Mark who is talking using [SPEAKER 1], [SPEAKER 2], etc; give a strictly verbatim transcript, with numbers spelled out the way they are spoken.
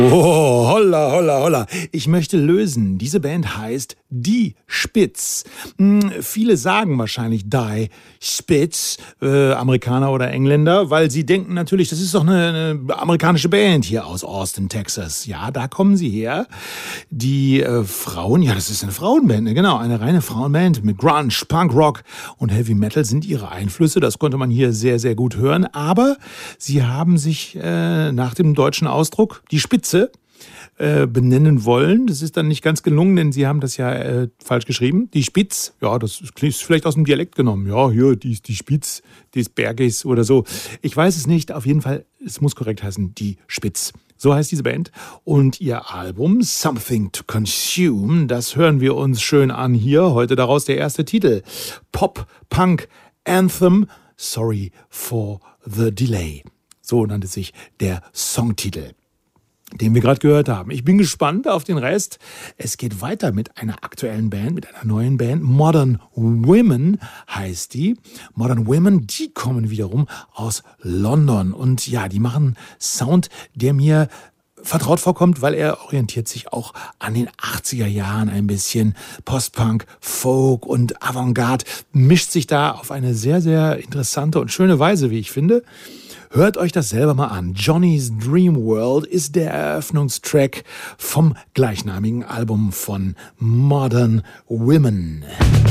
[SPEAKER 1] Oh, holla, holla, holla. Ich möchte lösen. Diese Band heißt Die Spitz. Hm, viele sagen wahrscheinlich Die Spitz, äh, Amerikaner oder Engländer, weil sie denken natürlich, das ist doch eine, eine amerikanische Band hier aus Austin, Texas. Ja, da kommen sie her. Die äh, Frauen, ja, das ist eine Frauenband, ne? Genau, eine reine Frauenband mit Grunge, Punkrock und Heavy Metal sind ihre Einflüsse. Das konnte man hier sehr, sehr gut hören. Aber sie haben sich äh, nach dem deutschen Ausdruck Die Spitze äh, benennen wollen. Das ist dann nicht ganz gelungen, denn sie haben das ja äh, falsch geschrieben. Die Spitz, ja, das ist vielleicht aus dem Dialekt genommen. Ja, hier, die ist die Spitz des Berges oder so. Ich weiß es nicht. Auf jeden Fall, es muss korrekt heißen, Die Spitz. So heißt diese Band. Und ihr Album Something to Consume, das hören wir uns schön an hier. Heute daraus der erste Titel. Pop, Punk, Anthem, Sorry for the Delay. So nannte sich der Songtitel, den wir gerade gehört haben. Ich bin gespannt auf den Rest. Es geht weiter mit einer aktuellen Band, mit einer neuen Band. Modern Women heißt die. Modern Women, die kommen wiederum aus London. Und ja, die machen Sound, der mir vertraut vorkommt, weil er orientiert sich auch an den achtziger Jahren ein bisschen. Postpunk, Folk und Avantgarde mischt sich da auf eine sehr, sehr interessante und schöne Weise, wie ich finde. Hört euch das selber mal an. Johnny's Dream World ist der Eröffnungstrack vom gleichnamigen Album von Modern Women.